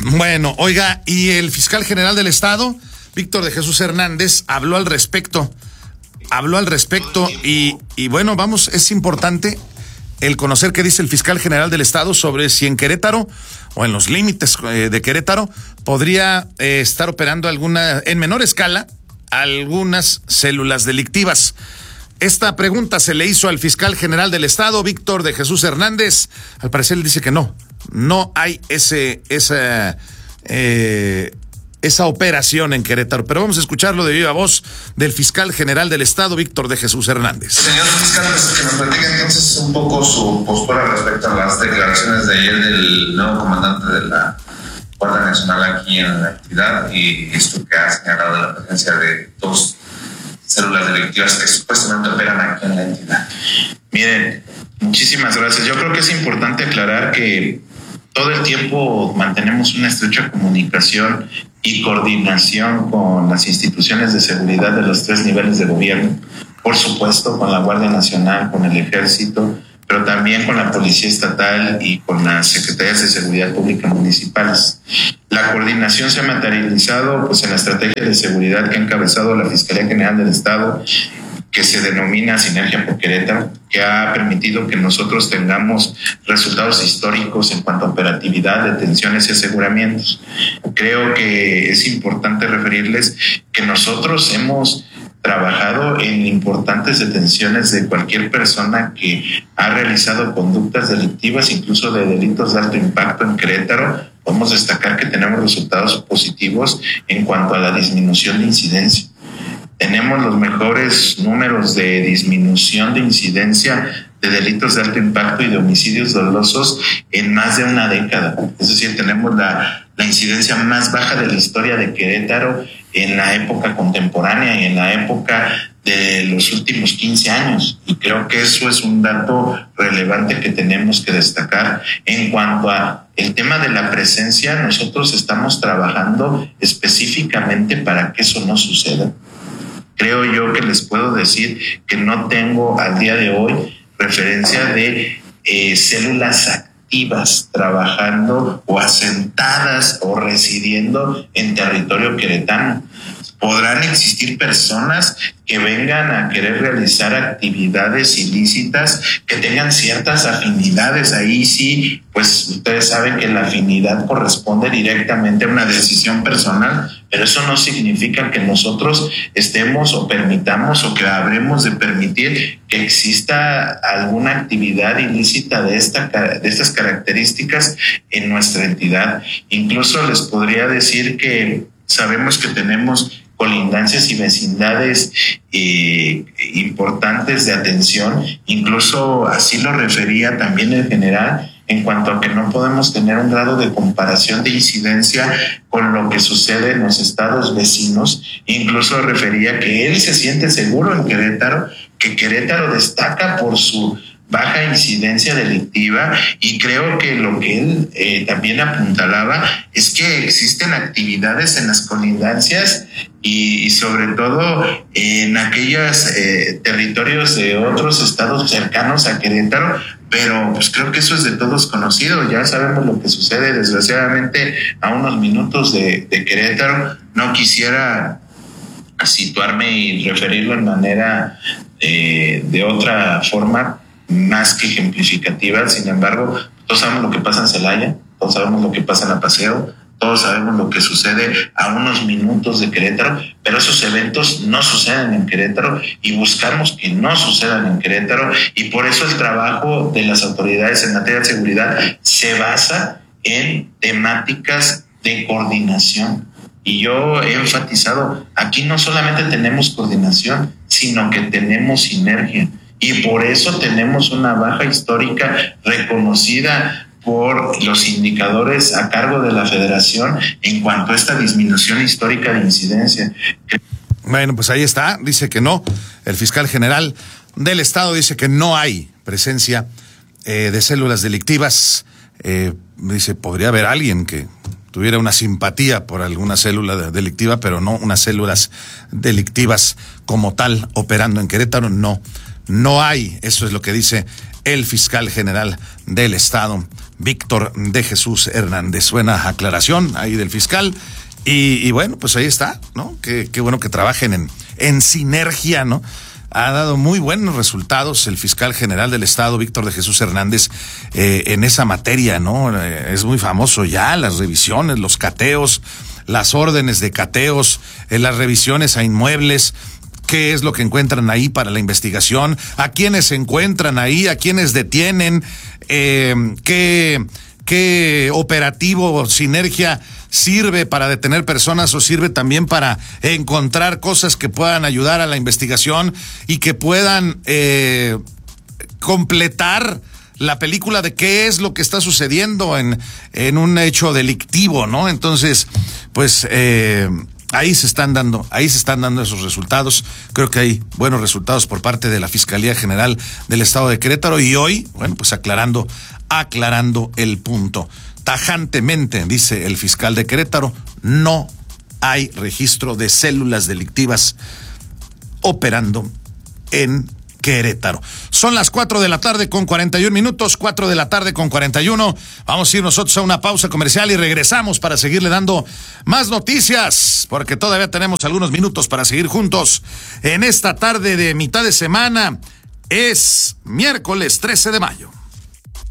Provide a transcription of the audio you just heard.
Bueno, oiga, y el fiscal general del Estado, Víctor de Jesús Hernández, habló al respecto y bueno, vamos, es importante el conocer qué dice el fiscal general del Estado sobre si en Querétaro o en los límites de Querétaro podría estar operando en menor escala algunas células delictivas. Esta pregunta se le hizo al fiscal general del Estado, Víctor de Jesús Hernández. Al parecer él dice que no hay esa operación en Querétaro. Pero vamos a escucharlo de viva voz del fiscal general del Estado, Víctor de Jesús Hernández. Señor fiscal, que nos platique entonces un poco su postura respecto a las declaraciones de ayer del nuevo comandante de la Guardia Nacional aquí en la entidad y esto que ha señalado la presencia de dos células delictivas que supuestamente operan aquí en la entidad. Miren, muchísimas gracias. Yo creo que es importante aclarar que todo el tiempo mantenemos una estrecha comunicación y coordinación con las instituciones de seguridad de los 3 niveles de gobierno, por supuesto con la Guardia Nacional, con el Ejército, pero también con la Policía Estatal y con las Secretarías de Seguridad Pública municipales. La coordinación se ha materializado en la estrategia de seguridad que ha encabezado la Fiscalía General del Estado, que se denomina Sinergia por Querétaro, que ha permitido que nosotros tengamos resultados históricos en cuanto a operatividad, detenciones y aseguramientos. Creo que es importante referirles que nosotros hemos trabajado en importantes detenciones de cualquier persona que ha realizado conductas delictivas, incluso de delitos de alto impacto en Querétaro. Podemos destacar que tenemos resultados positivos en cuanto a la disminución de incidencia. Tenemos los mejores números de disminución de incidencia de delitos de alto impacto y de homicidios dolosos en más de una década. Es decir, tenemos la incidencia más baja de la historia de Querétaro en la época contemporánea y en la época de los últimos 15 años. Y creo que eso es un dato relevante que tenemos que destacar. En cuanto a el tema de la presencia, nosotros estamos trabajando específicamente para que eso no suceda. Creo yo que les puedo decir que no tengo al día de hoy referencia de células activas trabajando o asentadas o residiendo en territorio queretano. Podrán existir personas que vengan a querer realizar actividades ilícitas que tengan ciertas afinidades. Ahí sí, pues ustedes saben que la afinidad corresponde directamente a una decisión personal, pero eso no significa que nosotros estemos o permitamos o que habremos de permitir que exista alguna actividad ilícita de estas características en nuestra entidad. Incluso les podría decir que sabemos que tenemos colindancias y vecindades importantes de atención, incluso así lo refería también el general, en cuanto a que no podemos tener un grado de comparación de incidencia con lo que sucede en los estados vecinos. Incluso refería que él se siente seguro en Querétaro, que Querétaro destaca por su baja incidencia delictiva, y creo que lo que él también apuntalaba es que existen actividades en las colindancias y sobre todo en aquellos territorios de otros estados cercanos a Querétaro, pero pues creo que eso es de todos conocido. Ya sabemos lo que sucede desgraciadamente a unos minutos de Querétaro. No quisiera situarme y referirlo en manera de otra forma más que ejemplificativa. Sin embargo, todos sabemos lo que pasa en Celaya, todos sabemos lo que pasa en Apaseo, todos sabemos lo que sucede a unos minutos de Querétaro, pero esos eventos no suceden en Querétaro y buscamos que no sucedan en Querétaro, y por eso el trabajo de las autoridades en materia de seguridad se basa en temáticas de coordinación. Y yo he enfatizado, aquí no solamente tenemos coordinación, sino que tenemos sinergia. Y por eso tenemos una baja histórica reconocida por los indicadores a cargo de la Federación en cuanto a esta disminución histórica de incidencia. Bueno, pues ahí está, dice que no. El fiscal general del Estado dice que no hay presencia de células delictivas. Dice, podría haber alguien que tuviera una simpatía por alguna célula delictiva, pero no unas células delictivas como tal operando en Querétaro, no hay. Eso es lo que dice el fiscal general del Estado, Víctor de Jesús Hernández. Buena aclaración ahí del fiscal. Y bueno, pues ahí está, ¿no? Qué bueno que trabajen en sinergia, ¿no? Ha dado muy buenos resultados el fiscal general del Estado, Víctor de Jesús Hernández, en esa materia, ¿no? Es muy famoso ya, las revisiones, los cateos, las órdenes de cateos, las revisiones a inmuebles. ¿Qué es lo que encuentran ahí para la investigación? ¿A quiénes se encuentran ahí? ¿A quiénes detienen? ¿Qué operativo, sinergia sirve para detener personas o sirve también para encontrar cosas que puedan ayudar a la investigación y que puedan completar la película de qué es lo que está sucediendo en un hecho delictivo, ¿no? Entonces, pues ahí se están dando esos resultados. Creo que hay buenos resultados por parte de la Fiscalía General del Estado de Querétaro y hoy, bueno, pues aclarando el punto. Tajantemente, dice el fiscal de Querétaro, no hay registro de células delictivas operando en Querétaro. Son las 4:41 p.m, 4:41 p.m. Vamos a ir nosotros a una pausa comercial y regresamos para seguirle dando más noticias, porque todavía tenemos algunos minutos para seguir juntos en esta tarde de mitad de semana. Es miércoles 13 de mayo.